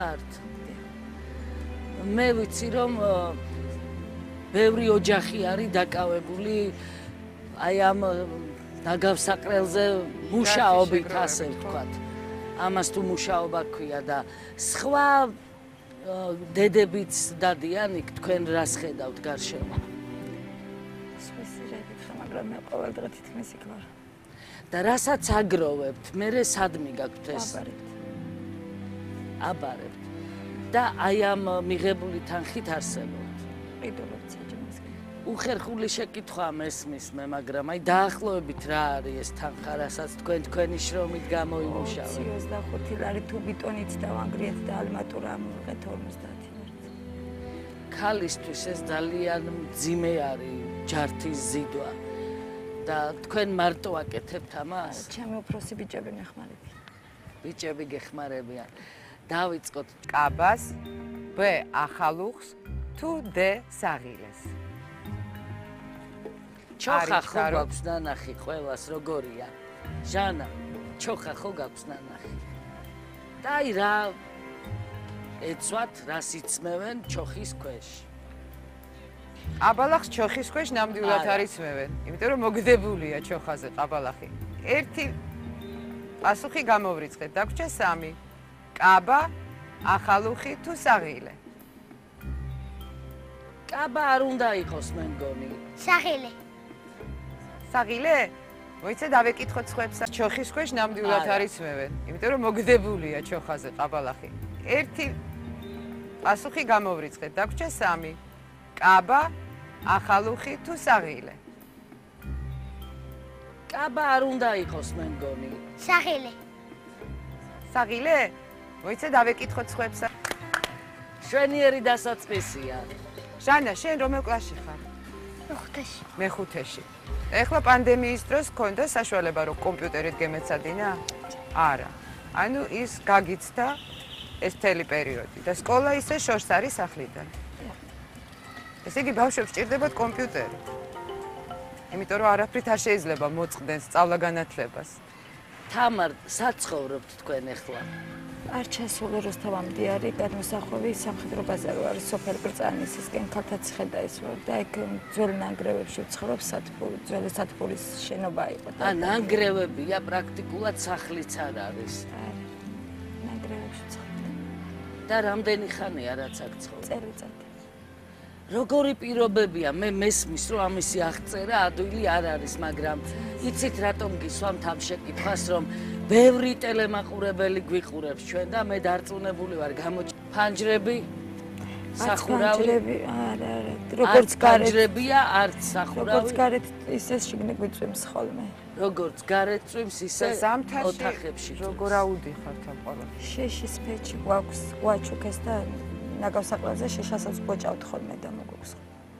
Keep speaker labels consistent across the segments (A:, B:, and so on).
A: მე ვიცი რომ ბევრი ოჯახი არის დაკავებული აი ამ ნაგავსაყრელზე მუშაობით, ასე ვთქვათ. ამას თუ მუშაობა ქვია და სხვა დედებიც დადიან იქ თქვენ რას ხედავთ გარშემო?
B: მაგრამ მე ყოველდღე თითქმის იქ ვარ.
A: და რასაც აგროვებთ, მერე სადმი გაქვთ ეს? აბარებთ. და აი ამ მიღებული თანხით არსებობთ.
B: ყიდულობთ საჯმოსკენ.
A: უხერხული შეკითხვა მესმის მე, მაგრამ აი დაახლოებით რა არის ეს თანხა, რასაც თქვენი შრომით გამოიმუშავეთ?
B: 25 ლარი თუ ბიტონით დავანგრიეთ და ალმატურა მივიღეთ 50 ლარი.
A: ქალისთვის ეს ძალიან მძიმე არის ჯართის ზიდვა. და თქვენ მარტო აკეთებთ ამას?
B: ჩემი უფროსი ბიჭები მეხმარებიან.
A: ბიჭები გეხმარებიან. დავიწყოთ
C: კაბას, ბ ახალუხს, თუ დ საღილეს.
A: ჩოხა ხო გაქვს ნანახი ყველას როგორია? ჟანა, ჩოხა ხო გაქვს ნანახი? და აი რა ეცვათ, რას იცმევენ ჩოხის ქვეშ?
C: აბალახს ჩოხის ქვეშ ნამდვილად არ იცმევენ, იმიტომ რომ მოგდებულია ჩოხაზე ყაბალახი. ერთი პასუხი გამოვრიცხეთ, დაგვრჩა 3. კაბა, ახალუხი თუ საღილე?
A: კაბა არ უნდა იყოს მე მგონი.
D: საღილე.
C: საღილე? მოიცა დავეკითხოთ სხვებს, ჩოხის ქვეშ ნამდვილად არ იცმევენ, იმიტომ რომ მოგდებულია ჩოხაზე ყაბალახი. ერთი პასუხი გამოვრიცხეთ, დაგვრჩა 3. კაბა, ახალუხი თუ საღილე?
A: კაბა არ უნდა იყოს მე მგონი.
D: საღილე.
C: საღილე? მოიცა დავეკითხოთ სხვებს.
A: შვენიერი დასაწყისია.
C: ჟანა, შენ რომელ კლასში ხარ?
D: მეხუთეში.
C: მეხუთეში. ეხლა პანდემიის დროს გქონდა საშუალება რომ კომპიუტერით გემეცადინა? არა. ანუ ის გაგიცდა ეს მთელი პერიოდი და სკოლა ისე შორს არის სახლიდან. ესე იგი ბავშვებს სჭირდებათ კომპიუტერი. იმიტომ რომ არაფრით არ შეიძლება მოწყდენ სწავლა-განათლებას.
A: თამარ, საცხოვრობთ თქვენ ახლა?
B: არ ჩასული რუსთავამდე არის გადმოსახვევი სამხედრო ბაზარი არის სოფელ ბრწანისისკენ ქალთა ციხე და ის ვარ და იქ ძველ ნანგრევებში ვცხოვრობ ძველი სათბურის შენობა იყო და
A: ნანგრევებია პრაქტიკულად სახლიც არ არის.
B: ნანგრევებში ვცხოვრობ.
A: და რამდენი ხანია რაც აქ ცხოვრობ?
B: წელიწადი.
A: როგორი პირობებია? მე მესმის რომ ამისი აღწერა ადვილი არ არის, მაგრამ იცით რატომ გისვამთ ამ შეკითხვას, რომ ბევრი ტელემაყურებელი გვიყურებს ჩვენ და მე დარწმუნებული ვარ ფანჯრები, სახურავი.
B: არა, როგორც გარეთ
A: ფანჯრებია, არც სახურავი.
B: როგორც გარეთ ისე შიგნით გვიწვიმს ხოლმე.
A: როგორც გარეთ წვიმს ისე ოთახებში.
C: როგორ აუდიხართ ამ ყველაფერს?
B: შეშის ფეჩი გვაქვს, გვაჩუქეს და ნაგავსაყრელზე შეშასაც გვოჭავთ ხოლმე და მოგვაქვს.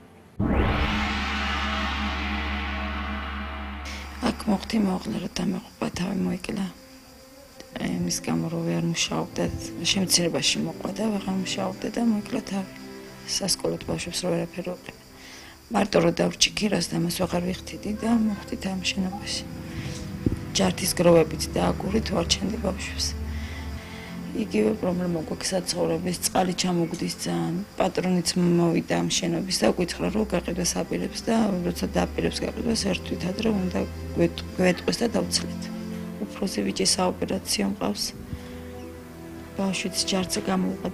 B: აქ მოხდი მოღლა რომ დამეყობა თავი მოიკლა. იმის გამო რომ ვერ მუშაობდა, შემცირებაში მოყვა და ვეღარ მუშაობდა და მოიკლა თავი. სასკოლოდ ბავშვებს რო ვერაფერი ვიყიდა. მარტო რომ დავრჩიქი რას და მას ვეღარ ვიხდიდი და მოხდით ამ შენობაში. ჯართის გროვებით და აგურით ვარჩენდი ბავშვებს. იგივე პრობლემა გვაქვს საცხოვრების, წყალი ჩამოგდის ძალიან, პატრონიც მოვიდა ამ შენობის და გვითხრა რომ გაყიდვა საპირებს და როცა დაპირებს გაყიდვას ერთვით ადრე უნდა გვეტყვის და დავცლეთ. უფროსი ბიჭი საოპერაციო მყავს. ბავშვიც ჯართზე გამოვყვა